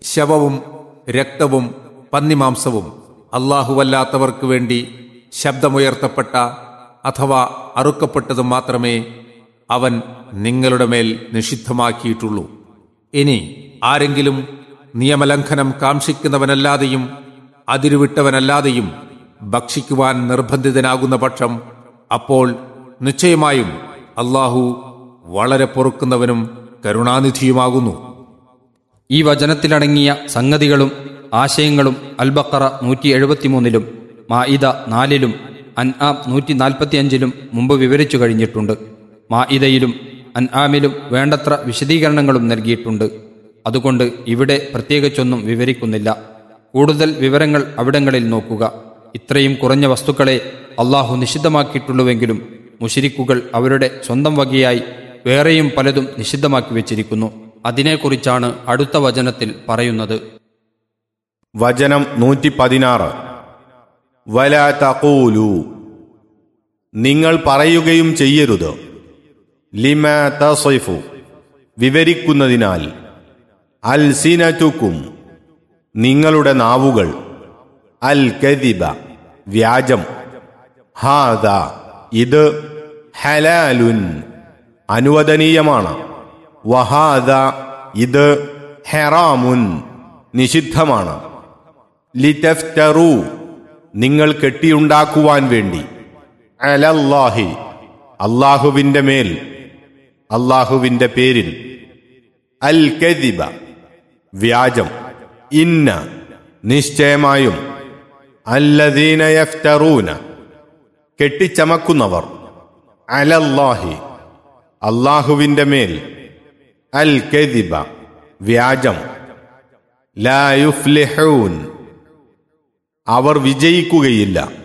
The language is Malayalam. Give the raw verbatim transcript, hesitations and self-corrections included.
ശവവും രക്തവും പന്നിമാംസവും അല്ലാഹുവല്ലാത്തവർക്ക് വേണ്ടി ശബ്ദമുയർത്തപ്പെട്ട അഥവാ അറുക്കപ്പെട്ടതും മാത്രമേ അവൻ നിങ്ങളുടെ മേൽ നിഷിദ്ധമാക്കിയിട്ടുള്ളൂ. ഇനി ആരെങ്കിലും നിയമലംഘനം കാക്ഷിക്കുന്നവനല്ലാതെയും അതിരുവിട്ടവനല്ലാതെയും ഭക്ഷിക്കുവാൻ നിർബന്ധിതനാകുന്ന പക്ഷം അപ്പോൾ നിശ്ചയമായും അല്ലാഹു വളരെ പൊറുക്കുന്നവനും കരുണാനിധിയുമാകുന്നു. ഈ വചനത്തിലടങ്ങിയ സംഗതികളും ആശയങ്ങളും അൽബക്കറ നൂറ്റി എഴുപത്തിമൂന്നിലും മാഇദ നാലിലും അൻആം നൂറ്റി നാൽപ്പത്തിയഞ്ചിലും മുമ്പ് വിവരിച്ചു കഴിഞ്ഞിട്ടുണ്ട്. മാഇദയിലും അൻആമിലും വേണ്ടത്ര വിശദീകരണങ്ങളും നൽകിയിട്ടുണ്ട്. അതുകൊണ്ട് ഇവിടെ പ്രത്യേകിച്ചൊന്നും വിവരിക്കുന്നില്ല. കൂടുതൽ വിവരങ്ങൾ അവിടങ്ങളിൽ നോക്കുക. ഇത്രയും കുറഞ്ഞ വസ്തുക്കളെ അള്ളാഹു നിഷിദ്ധമാക്കിയിട്ടുള്ളുവെങ്കിലും മുശ്രിക്കുകൾ അവരുടെ സ്വന്തം വകയായി വേറെയും പലതും നിഷിദ്ധമാക്കി വെച്ചിരിക്കുന്നു. അതിനെക്കുറിച്ചാണ് അടുത്ത വചനത്തിൽ പറയുന്നത്. വചനം നൂറ്റി പതിനാറ്. വലാ തഖൂലു, നിങ്ങൾ പറയുകയും ചെയ്യരുത്, ലിമാ തസിഫു, വിവരിക്കുന്നതിനാൽ, അൽസിനതുക്കും, നിങ്ങളുടെ നാവുകൾ, അൽ കദിബ, വ്യാജം, ഹാദാ, ഇത്, ഹലാലുൻ, അനുവദനീയമാണ്, വഹാദാ, ഇത്, ഹറാമുൻ, നിഷിദ്ധമാണ്, ലിതഫ്തറു, നിങ്ങൾ കെട്ടിയുണ്ടാക്കുവാൻ വേണ്ടി, അലല്ലാഹി, അല്ലാഹുവിന്റെ മേൽ, അല്ലാഹുവിന്റെ പേരിൽ, അൽ കദിബ, വ്യാജം, ഇന്ന, നിശ്ചയമായും, അല്ലദീന യഫ്തറൂന, കെട്ടിച്ചമക്കുന്നവർ, അലല്ലാഹി, അല്ലാഹുവിന്റെ മേൽ, അൽ കദിബ, വ്യാജം, ലാ യുഫ്ലിഹൂൻ, അവർ വിജയിക്കുകയില്ല.